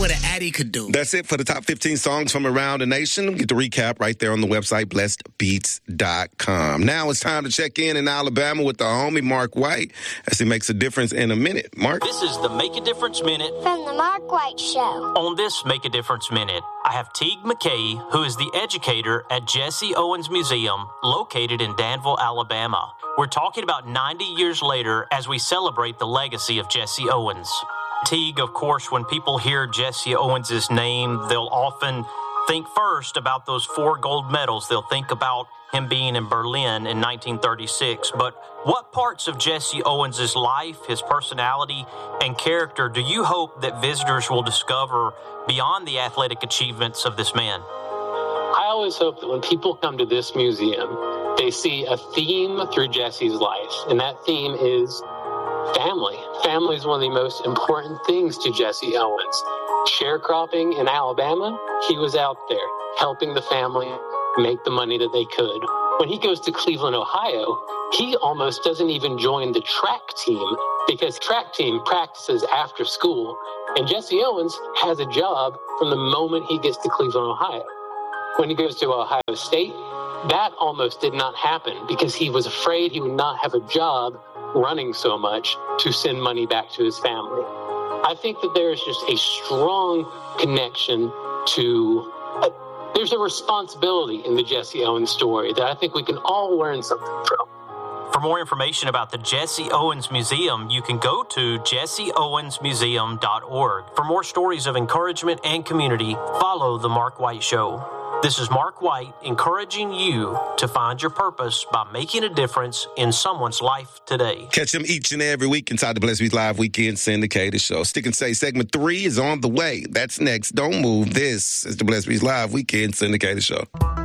what an Addy could do. That's it for the top 15 songs from around the nation. Get the recap right there on the website, blessedbeats.com. Now it's time to check in Alabama with the homie Mark White as he makes a difference in a minute. Mark? This is the Make a Difference Minute from the Mark White Show. On this Make a Difference Minute, I have Teague McKay, who is the educator at Jesse Owens Museum, located in Danville, Alabama. We're talking about 90 years later as we celebrate the legacy of Jesse Owens. Teague, of course, when people hear Jesse Owens' name, they'll often think first about those 4 gold medals. They'll think about him being in Berlin in 1936. But what parts of Jesse Owens' life, his personality, and character do you hope that visitors will discover beyond the athletic achievements of this man? I always hope that when people come to this museum, they see a theme through Jesse's life, and that theme is family. Family is one of the most important things to Jesse Owens. Sharecropping in Alabama, he was out there helping the family make the money that they could. When he goes to Cleveland, Ohio, he almost doesn't even join the track team because track team practices after school, and Jesse Owens has a job from the moment he gets to Cleveland, Ohio. When he goes to Ohio State, that almost did not happen because he was afraid he would not have a job running so much to send money back to his family. I think that there is just a strong connection to there's a responsibility in the Jesse Owens story that I think we can all learn something from. For more information about the Jesse Owens Museum, you can go to jesseowensmuseum.org. For more stories of encouragement and community, follow The Mark White Show. This is Mark White encouraging you to find your purpose by making a difference in someone's life today. Catch him each and every week inside the Blessed Beats Live Weekend Syndicated Show. Stick and Say segment 3 is on the way. That's next. Don't move. This is the Blessed Beats Live Weekend Syndicated Show.